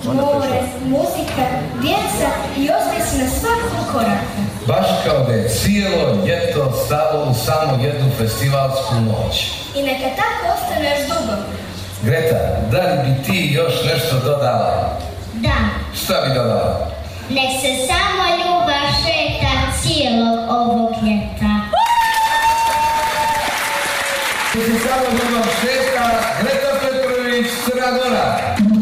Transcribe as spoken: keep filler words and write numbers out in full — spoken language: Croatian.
more, muzika, djeca i osmijeh na svakom koraku. Baš kao da je cijelo ljeto stalo u samo jednu festivalsku noć. I neka tako ostane još dugo. Greta, da li bi ti još nešto dodala? Da. Šta bi dodala? Nek se samo ljubav šeta cijelog ovog ljeta. Nek se samo ljubav šeta